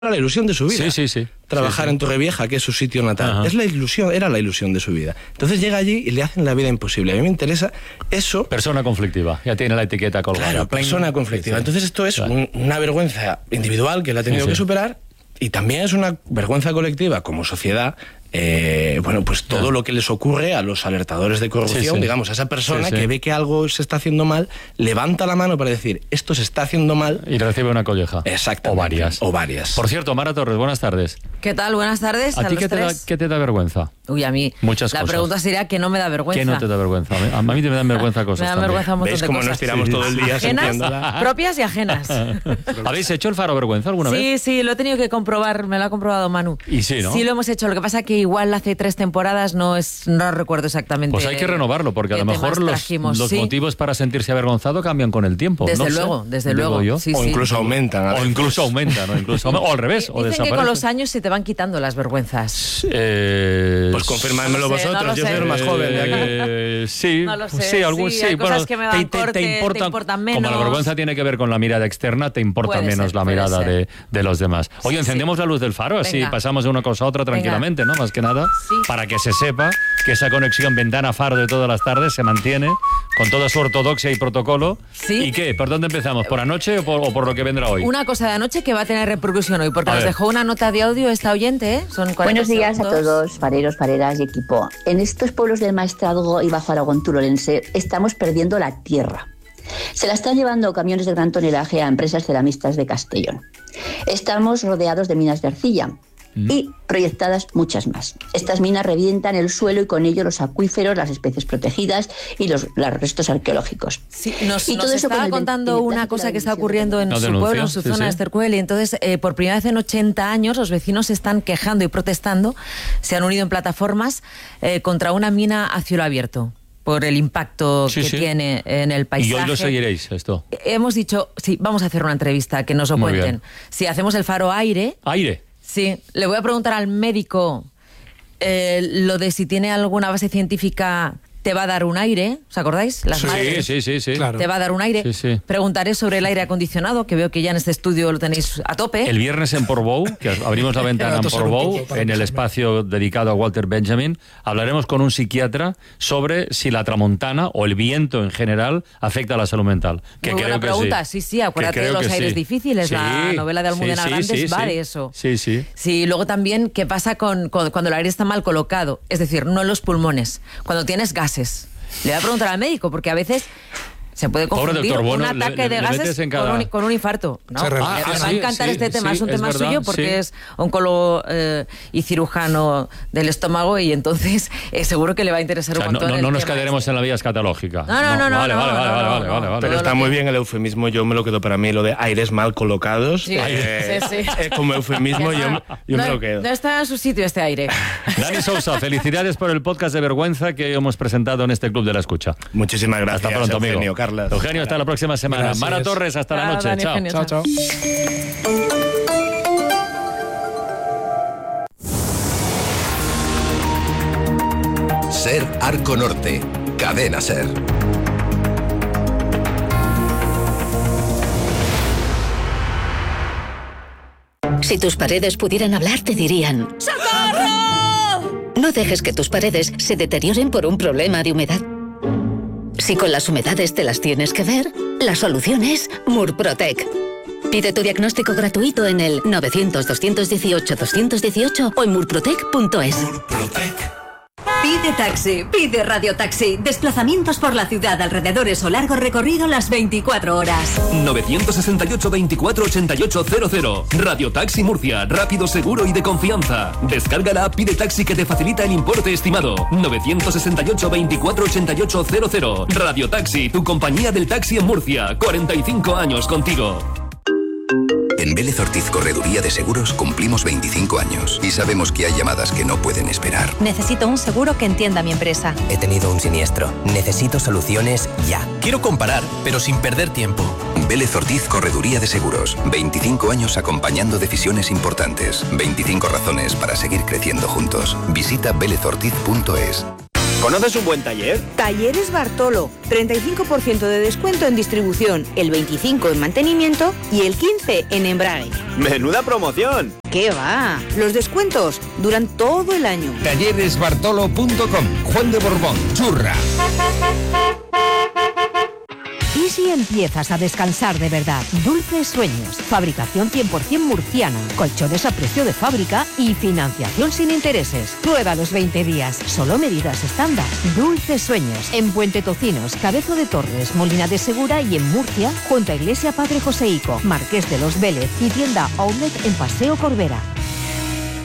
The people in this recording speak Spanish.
la ilusión de su vida. Sí. Trabajar en Torrevieja, que es su sitio natal. Ajá. Era la ilusión de su vida. Entonces llega allí y le hacen la vida imposible. A mí me interesa eso. Persona conflictiva, ya tiene la etiqueta colgada. Claro, persona conflictiva. Entonces esto es una vergüenza individual que él ha tenido que superar, y también es una vergüenza colectiva como sociedad. Pues todo lo que les ocurre a los alertadores de corrupción, digamos, a esa persona que ve que algo se está haciendo mal, levanta la mano para decir, esto se está haciendo mal. Y recibe una colleja. Exactamente. O varias. Por cierto, Mara Torres, buenas tardes. ¿Qué tal? Buenas tardes. ¿A ti qué te da vergüenza? Uy, a mí muchas la cosas. Pregunta sería que no me da vergüenza. ¿Qué no te da vergüenza? A mí me dan vergüenza cosas. Me dan vergüenza un montón ¿Ves de cómo cosas? nos tiramos todo el día ajenas, propias y ajenas. ¿Habéis hecho el faro vergüenza alguna vez? Sí, lo he tenido que comprobar, me lo ha comprobado Manu. Y sí, ¿no? Sí, lo hemos hecho. Lo que pasa que igual hace 3 temporadas no recuerdo exactamente. Pues hay que renovarlo, porque a lo mejor los motivos para sentirse avergonzado cambian con el tiempo. Desde luego. Yo. Sí, o incluso aumentan. O incluso aumentan, o al revés, o Dicen desaparecen. que con los años se te van quitando las vergüenzas. Pues confirmádmelo vosotros, yo soy el más joven de aquí. Sí, no lo sé. Sí, hay cosas que me dan corte, te importan menos. Como la vergüenza tiene que ver con la mirada externa, te importa menos la mirada de los demás. Oye, encendemos la luz del faro, así pasamos de una cosa a otra tranquilamente, ¿no? Más que nada, para que se sepa que esa conexión ventana-faro de todas las tardes se mantiene con toda su ortodoxia y protocolo. Sí. ¿Y qué? ¿Por dónde empezamos? ¿Por anoche o por lo que vendrá hoy? Una cosa de anoche que va a tener repercusión hoy, porque nos dejó una nota de audio esta oyente, ¿eh? Son 40 Buenos días segundos. a todos, fareros, fareras y equipo. En estos pueblos del Maestrazgo y Bajo Aragón turolense estamos perdiendo la tierra. Se la están llevando camiones de gran tonelaje a empresas ceramistas de Castellón. Estamos rodeados de minas de arcilla y proyectadas muchas más. Estas minas revientan el suelo y con ello los acuíferos, las especies protegidas y los restos arqueológicos. Sí, nos estaba contando una cosa que está ocurriendo en su pueblo, en su zona de Estercuel, y entonces por primera vez en 80 años los vecinos se están quejando y protestando, se han unido en plataformas contra una mina a cielo abierto, por el impacto que tiene en el paisaje. ¿Y hoy lo seguiréis esto? Hemos dicho, vamos a hacer una entrevista, que nos lo cuenten. Si hacemos el faro aire... ¿Aire? Sí, le voy a preguntar al médico lo de si tiene alguna base científica. Te va a dar un aire, ¿os acordáis? Las madres. Sí. Claro. Te va a dar un aire. Sí. Preguntaré sobre el aire acondicionado, que veo que ya en este estudio lo tenéis a tope. El viernes en Portbou, que abrimos la ventana en Portbou, en el espacio dedicado a Walter Benjamin, hablaremos con un psiquiatra sobre si la tramontana o el viento en general afecta a la salud mental. Que Muy creo buena que pregunta, sí, acuérdate de los aires difíciles, la novela de Almudena Grandes va de eso. Sí. Sí, luego también qué pasa cuando el aire está mal colocado, es decir, no en los pulmones, cuando tienes gases. Le voy a preguntar al médico, porque a veces se puede confundir un ataque de gases con un infarto. ¿No? Me va a encantar este tema, es un tema suyo porque es oncólogo y cirujano del estómago, y entonces seguro que le va a interesar un montón. No nos quedaremos en la vía escatológica. No. Vale. Pero está muy bien el eufemismo, yo me lo quedo para mí, lo de aires mal colocados. Sí. Como eufemismo yo me lo quedo. No está en su sitio este aire. Dani Sousa, felicidades por el podcast de vergüenza que hemos presentado en este Club de la Escucha. Muchísimas gracias. Hasta pronto, amigo. Eugenio, Carlas. Eugenio, hasta la próxima semana. Gracias. Mara Torres, hasta la noche. Dani, Chao. Eugenio, Chao. Ser Arco Norte, Cadena Ser. Si tus paredes pudieran hablar, te dirían: ¡socorro! No dejes que tus paredes se deterioren por un problema de humedad. Si con las humedades te las tienes que ver, la solución es Murprotec. Pide tu diagnóstico gratuito en el 900-218-218 o en murprotec.es. Pide taxi, pide radiotaxi. Desplazamientos por la ciudad, alrededores o largo recorrido las 24 horas. 968-24-8800. Radiotaxi Murcia, rápido, seguro y de confianza. Descarga la app Pide Taxi que te facilita el importe estimado. 968-24-8800. Radiotaxi, tu compañía del taxi en Murcia. 45 años contigo. En Vélez Ortiz Correduría de Seguros cumplimos 25 años y sabemos que hay llamadas que no pueden esperar. Necesito un seguro que entienda mi empresa. He tenido un siniestro. Necesito soluciones ya. Quiero comparar, pero sin perder tiempo. Vélez Ortiz Correduría de Seguros. 25 años acompañando decisiones importantes. 25 razones para seguir creciendo juntos. Visita vélezortiz.es. ¿Conoces un buen taller? Talleres Bartolo. 35% de descuento en distribución, el 25% en mantenimiento y el 15% en embrague. ¡Menuda promoción! ¿Qué va? Los descuentos duran todo el año. Talleresbartolo.com. Juan de Borbón, Churra. ¿Y si empiezas a descansar de verdad? Dulces Sueños, fabricación 100% murciana, colchones a precio de fábrica y financiación sin intereses. Prueba los 20 días, solo medidas estándar. Dulces Sueños, en Puente Tocinos, Cabezo de Torres, Molina de Segura y en Murcia, junto a Iglesia Padre Joseico, Marqués de los Vélez y tienda Outlet en Paseo Corbera.